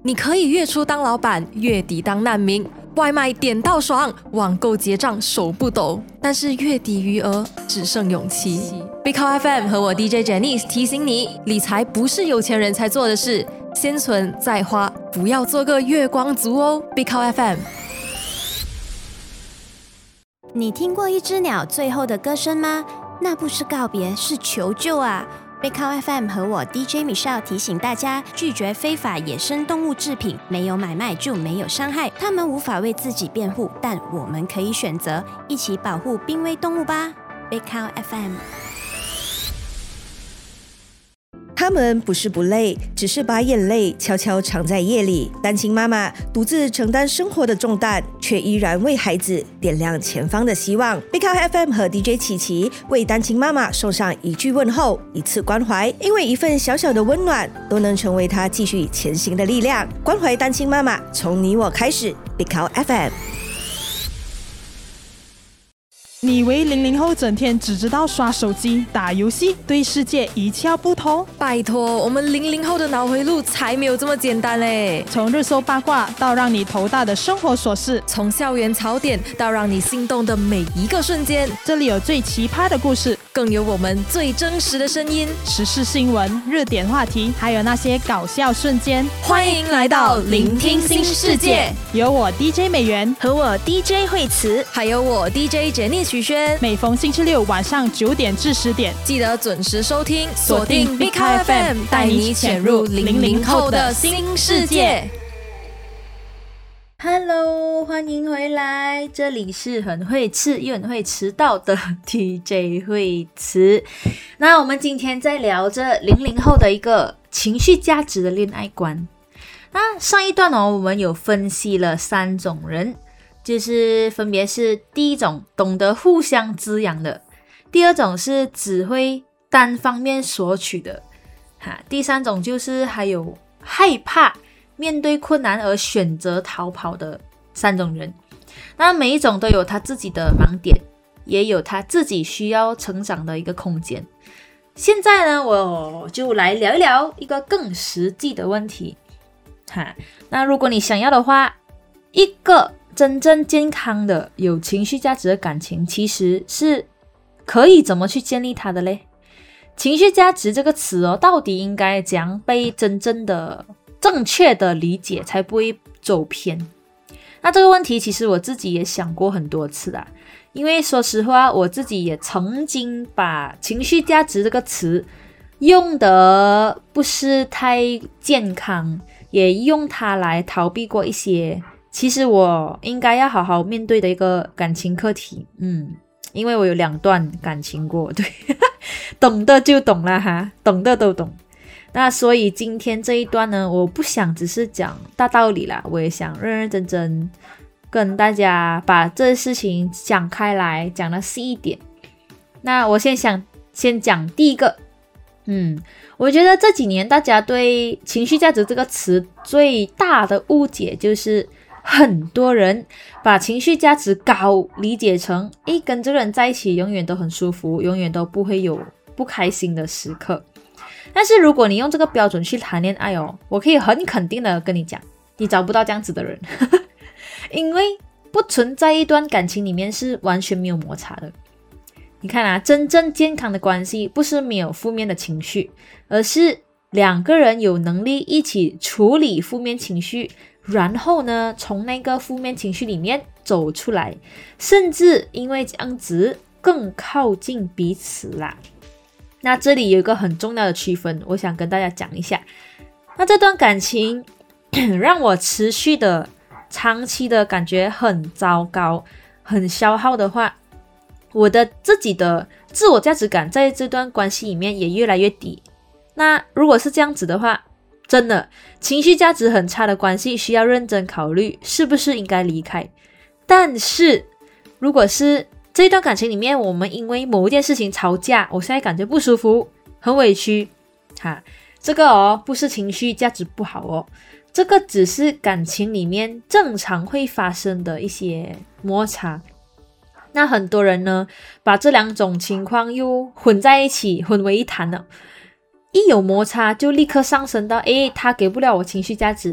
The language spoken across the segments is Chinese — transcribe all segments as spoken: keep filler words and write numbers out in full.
你可以月初当老板，月底当难民，外卖点到爽，网购结账手不抖，但是月底余额只剩勇气。Big Cow F M 和我 D J Janice 提醒你，理财不是有钱人才做的事，先存再花，不要做个月光族哦。Big Cow F M。 你听过一只鸟最后的歌声吗？那不是告别，是求救啊！Big Cow F M 和我 D J Michelle 提醒大家，拒绝非法野生动物制品，没有买卖就没有伤害。它们无法为自己辩护，但我们可以选择一起保护濒危动物吧。Big Cow F M。 他们不是不累，只是把眼泪悄悄藏在夜里。单亲妈妈独自承担生活的重担，却依然为孩子点亮前方的希望。Big Cow F M 和 D J 琪琪为单亲妈妈送上一句问候，一次关怀，因为一份小小的温暖，都能成为她继续前行的力量。关怀单亲妈妈，从你我开始。Big Cow F M。 你以为零零后整天只知道刷手机、打游戏，对世界一窍不通？ 拜托，我们零零后的脑回路才没有这么简单嘞！ 从热搜八卦到让你头大的生活琐事， 从校园槽点到让你心动的每一个瞬间， 这里有最奇葩的故事， 更有我们最真实的声音， 时事新闻、热点话题，还有那些搞笑瞬间。 欢迎来到聆听新世界， 有我 D J 美元和我 D J 惠慈， 还有我 D J Janice 徐轩。 每逢星期六晚上九点至十点， 记得准时收听，锁定 Big Cow F M， 带你潜入零零后的新世界。 Hello， 欢迎回来，这里是很会吃又很会迟到的 D J 惠慈。那我们今天在聊着零零后的一个情绪价值的恋爱观。那上一段哦，我们有分析了三种人，就是分别是第一种懂得互相滋养的，第二种是只会单方面索取的，哈，第三种就是还有害怕面对困难而选择逃跑的三种人。那每一种都有他自己的盲点，也有他自己需要成长的一个空间。现在呢，我就来聊一聊一个更实际的问题，哈，那如果你想要的话，一个真正健康的有情绪价值的感情，其实是可以怎么去建立它的嘞？情绪价值这个词哦，到底应该怎样被真正的正确的理解，才不会走偏？那这个问题其实我自己也想过很多次啦，因为说实话，我自己也曾经把情绪价值这个词用得不是太健康，也用它来逃避过一些其实我应该要好好面对的一个感情课题。嗯，因为我有两段感情过，对，懂的就懂了哈，懂的都懂。那所以今天这一段呢，我不想只是讲大道理啦，我也想认认真真跟大家把这事情讲开来，讲得细一点。那我先想先讲第一个，嗯，我觉得这几年大家对情绪价值这个词最大的误解就是很多人把情绪价值高理解成诶，跟这个人在一起永远都很舒服，永远都不会有不开心的时刻。但是如果你用这个标准去谈恋爱哦，我可以很肯定的跟你讲，你找不到这样子的人因为不存在一段感情里面是完全没有摩擦的。你看啊，真正健康的关系不是没有负面的情绪，而是两个人有能力一起处理负面情绪，然后呢，从那个负面情绪里面走出来，甚至因为这样子更靠近彼此啦。那这里有一个很重要的区分，我想跟大家讲一下。那这段感情让我持续的、长期的感觉很糟糕、很消耗的话，我的自己的自我价值感在这段关系里面也越来越低。那如果是这样子的话，真的，情绪价值很差的关系需要认真考虑是不是应该离开。但是如果是这段感情里面，我们因为某一件事情吵架，我现在感觉不舒服，很委屈，哈，这个哦不是情绪价值不好哦，这个只是感情里面正常会发生的一些摩擦。那很多人呢，把这两种情况又混在一起，混为一谈了。一有摩擦就立刻上升到，诶，他给不了我情绪价值，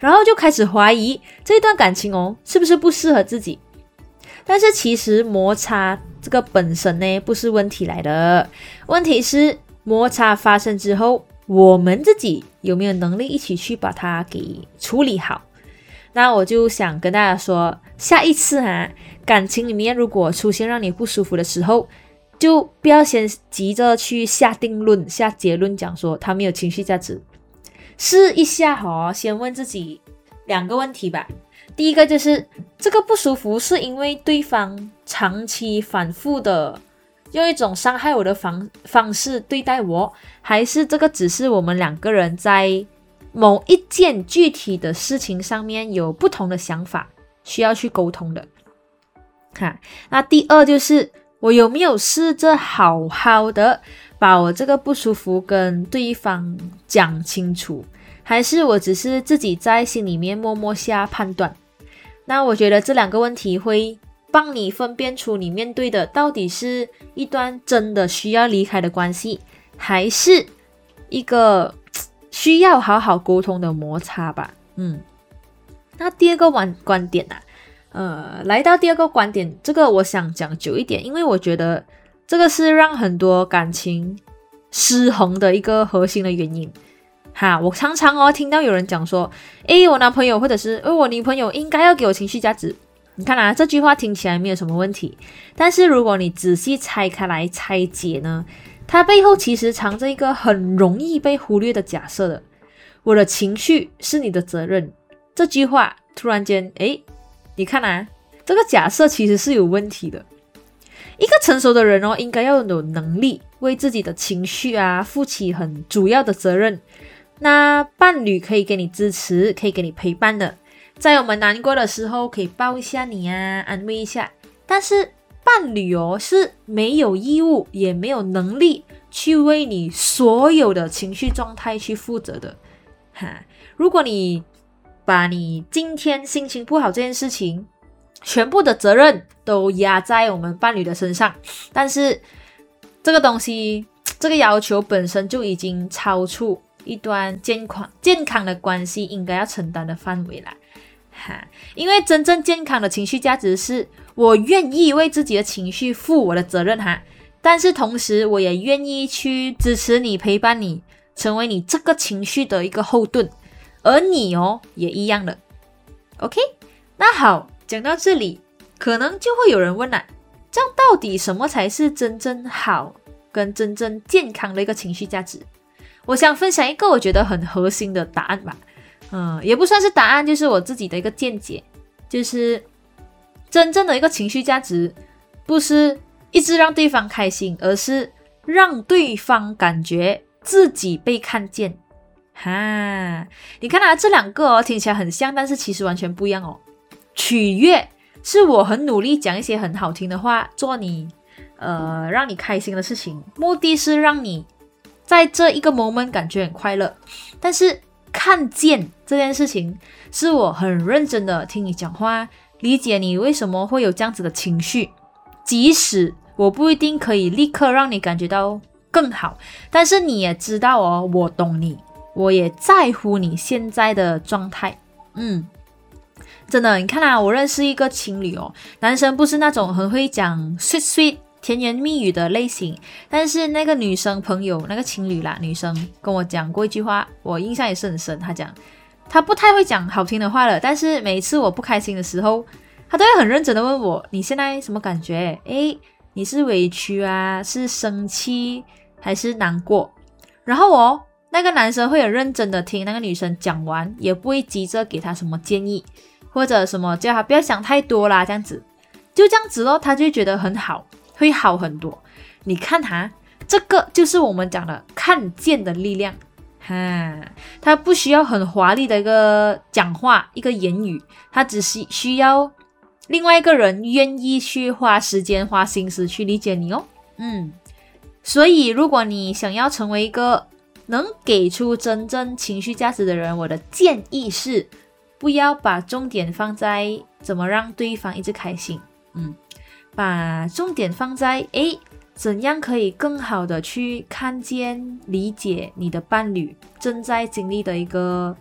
然后就开始怀疑这段感情哦是不是不适合自己。但是其实摩擦这个本身呢不是问题来的，问题是摩擦发生之后，我们自己有没有能力一起去把它给处理好。那我就想跟大家说，下一次啊，感情里面如果出现让你不舒服的时候，就不要先急着去下定论下结论，讲说他没有情绪价值。试一下哦，先问自己两个问题吧。第一个就是这个不舒服是因为对方长期反复的用一种伤害我的方方式对待我，还是这个只是我们两个人在某一件具体的事情上面有不同的想法，需要去沟通的。哈，那第二就是我有没有试着好好的把我这个不舒服跟对方讲清楚，还是我只是自己在心里面默默下判断。那我觉得这两个问题会帮你分辨出你面对的到底是一段真的需要离开的关系，还是一个需要好好沟通的摩擦吧。嗯，那第二个观观点啊，呃，来到第二个观点，这个我想讲久一点，因为我觉得这个是让很多感情失衡的一个核心的原因。哈，我常常哦听到有人讲说，诶，我男朋友或者是我女朋友应该要给我情绪价值。你看啊，这句话听起来没有什么问题，但是如果你仔细拆开来拆解呢，它背后其实藏着一个很容易被忽略的假设的。我的情绪是你的责任，这句话突然间，诶，你看啊，这个假设其实是有问题的。一个成熟的人哦，应该要有能力为自己的情绪啊负起很主要的责任。那伴侣可以给你支持，可以给你陪伴的，在我们难过的时候可以抱一下你啊，安慰一下。但是伴侣哦是没有义务也没有能力去为你所有的情绪状态去负责的。哈，如果你把你今天心情不好这件事情全部的责任都压在我们伴侣的身上，但是这个东西这个要求本身就已经超出一段健康健康的关系应该要承担的范围啦。哈，因为真正健康的情绪价值是我愿意为自己的情绪负我的责任哈，但是同时我也愿意去支持你陪伴你，成为你这个情绪的一个后盾，而你哦也一样的。 OK， 那好，讲到这里可能就会有人问了，这样到底什么才是真正好跟真正健康的一个情绪价值？我想分享一个我觉得很核心的答案吧，嗯，也不算是答案，就是我自己的一个见解，就是真正的一个情绪价值不是一直让对方开心，而是让对方感觉自己被看见。哈，你看啊，这两个哦听起来很像，但是其实完全不一样哦。取悦是我很努力讲一些很好听的话，做你呃让你开心的事情，目的是让你在这一个 moment 感觉很快乐。但是看见这件事情是我很认真的听你讲话，理解你为什么会有这样子的情绪，即使我不一定可以立刻让你感觉到更好，但是你也知道哦，我懂你，我也在乎你现在的状态。嗯，真的，你看啊，我认识一个情侣哦，男生不是那种很会讲 sweet sweet 甜言蜜语的类型，但是那个女生朋友，那个情侣啦，女生跟我讲过一句话，我印象也是很深。她讲她不太会讲好听的话了，但是每一次我不开心的时候，她都会很认真的问我，你现在什么感觉？诶，你是委屈啊，是生气还是难过？然后哦，那个男生会很认真的听那个女生讲完，也不会急着给她什么建议，或者什么叫她不要想太多啦，这样子就这样子咯，她就会觉得很好，会好很多。你看他，这个就是我们讲的看见的力量哈，他不需要很华丽的一个讲话，一个言语，他只是需要另外一个人愿意去花时间花心思去理解你哦。嗯，所以如果你想要成为一个能给出真正情绪价值的人，我的建议是不要把重点放在怎么让对方一直开心，嗯，把重点放在诶怎样可以更好的去看见理解你的伴侣正在经历的一个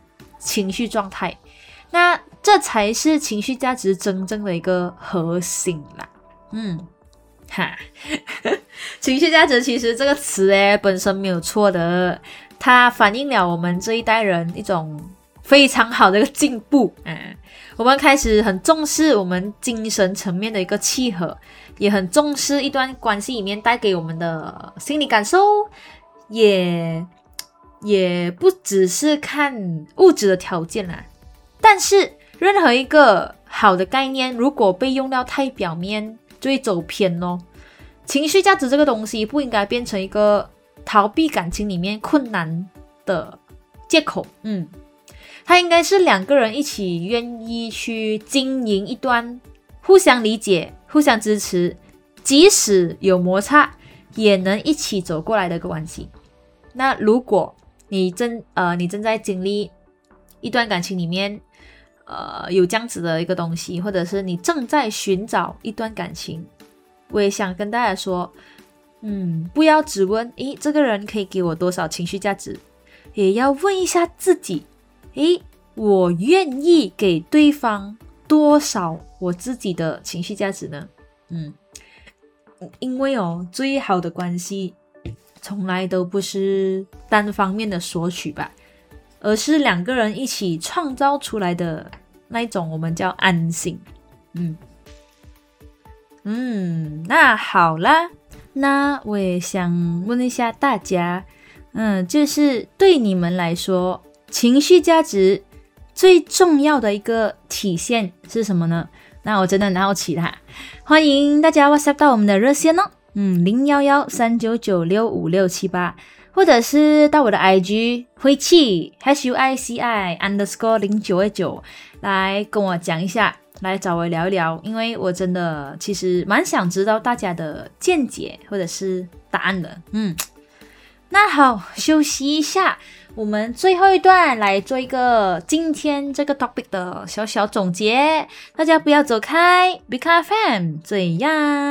情绪状态。那这才是情绪价值真正的一个核心啦。嗯，哈，情绪价值其实这个词诶本身没有错的，它反映了我们这一代人一种非常好的一个进步。嗯，我们开始很重视我们精神层面的一个契合，也很重视一段关系里面带给我们的心理感受，也也不只是看物质的条件啦。但是任何一个好的概念如果被用到太表面就会走偏咯。情绪价值这个东西不应该变成一个逃避感情里面困难的借口。嗯，它应该是两个人一起愿意去经营一段互相理解互相支持，即使有摩擦也能一起走过来的一个关系。那如果你正呃你正在经历一段感情里面呃有这样子的一个东西，或者是你正在寻找一段感情，我也想跟大家说，嗯，不要只问诶这个人可以给我多少情绪价值，也要问一下自己，诶我愿意给对方多少我自己的情绪价值呢？嗯，因为哦最好的关系从来都不是单方面的索取吧，而是两个人一起创造出来的那一种我们叫安心。嗯嗯，那好啦，那我也想问一下大家，嗯，就是对你们来说，情绪价值最重要的一个体现是什么呢？那我真的很好奇啦，欢迎大家 WhatsApp 到我们的热线哦，嗯，零一一三九九六五六七八，或者是到我的 I G 灰气 H U I C I underscore 零九二九来跟我讲一下，来找我聊一聊，因为我真的其实蛮想知道大家的见解或者是答案的。嗯，那好，休息一下，我们最后一段来做一个今天这个 topic 的小小总结，大家不要走开 ，B K F M 这样。